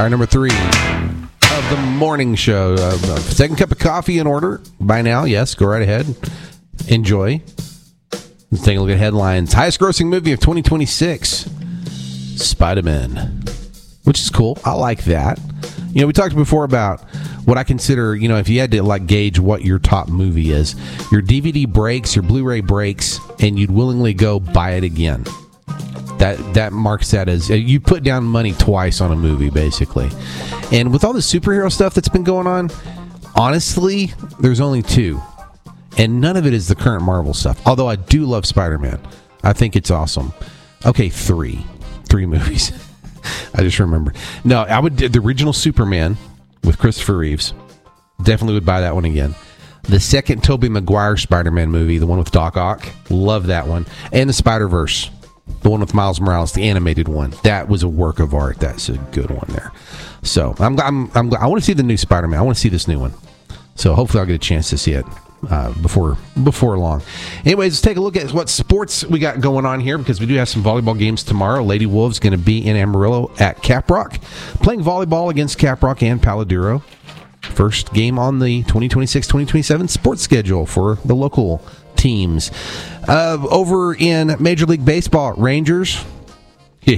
Hour number 3 of the morning show. Second cup of coffee in order by now. Yes, go right ahead. Enjoy. Let's take a look at headlines. Highest grossing movie of 2026, Spider-Man, which is cool. I like that. You know, we talked before about what I consider, you know, if you had to like gauge what your top movie is, your DVD breaks, your Blu-ray breaks, and you'd willingly go buy it again. That marks that as you put down money twice on a movie, basically. And with all the superhero stuff that's been going on, honestly, there's only 2. And none of it is the current Marvel stuff. Although I do love Spider-Man. I think it's awesome. Okay, 3 movies. I just remember. No, I would the original Superman with Christopher Reeves. Definitely would buy that one again. The second Tobey Maguire Spider-Man movie, the one with Doc Ock. Love that one. And the Spider-Verse. The one with Miles Morales, the animated one. That was a work of art. That's a good one there. So I want to see the new Spider-Man. I want to see this new one. So hopefully I'll get a chance to see it before long. Anyways, let's take a look at what sports we got going on here, because we do have some volleyball games tomorrow. Lady Wolves going to be in Amarillo at Caprock, playing volleyball against Caprock and Paladuro. First game on the 2026-2027 sports schedule for the local teams. Over in Major League Baseball, Rangers. That's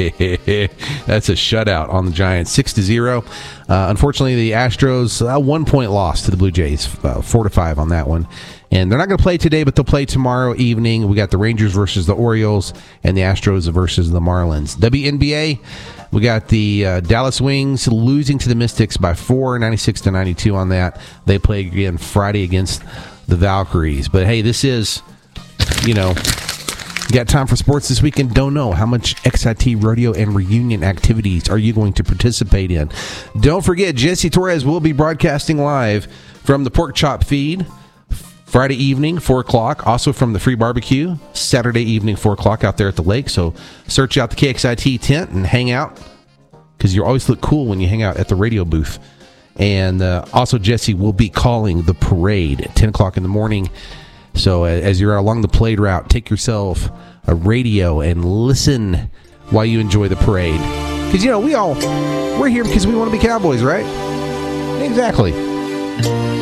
a shutout on the Giants, 6-0. Unfortunately, the Astros, 1 point loss to the Blue Jays, 4-5 on that one. And they're not going to play today, but they'll play tomorrow evening. We got the Rangers versus the Orioles and the Astros versus the Marlins. WNBA, we got the Dallas Wings losing to the Mystics by 4, 96-92 on that. They play again Friday against the Valkyries. But hey, this is, you know, you got time for sports this weekend? Don't know. How much XIT rodeo and reunion activities are you going to participate in? Don't forget, Jesse Torres will be broadcasting live from the Pork Chop feed Friday evening, 4 o'clock. Also from the Free Barbecue, Saturday evening, 4 o'clock out there at the lake. So search out the KXIT tent and hang out, because you always look cool when you hang out at the radio booth. And also, Jesse will be calling the parade at 10 o'clock in the morning. So as you're along the parade route, take yourself a radio and listen while you enjoy the parade. Because, you know, we're here because we want to be cowboys, right? Exactly.